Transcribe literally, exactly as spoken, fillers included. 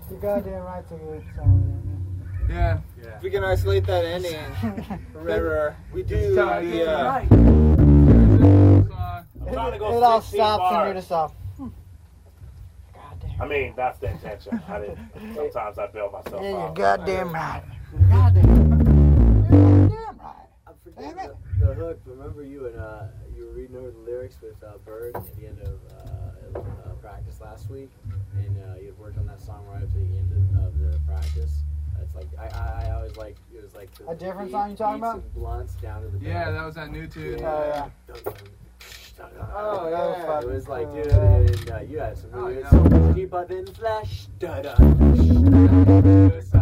You're goddamn right to good song. Yeah. Yeah. If we can isolate that ending, remember, we do the, uh, I'm trying to It, go it all sixteen stops and bars. you're just off. Hmm. Goddamn. I mean, that's the intention. I didn't. Sometimes I bail myself Yeah, you're out. goddamn right. Goddamn. Goddamn right. I'm forgetting Damn it. the, the hook. Remember you and uh, you were reading over the lyrics with uh, Bird at the end of uh, uh, practice last week, and uh, you had worked on that song right up to the end of, of the practice. It's like I, I, I always like it was like the A different beat, song you talking beats about? and blunts down to the Yeah, back. that was that new tune. Oh, yeah. Dun, dun, dun, dun. Oh, That was yeah. fucking It was like, cool, dude, yeah. and uh, you had some Oh, really yeah. good songs. Deeper than flesh. Da da.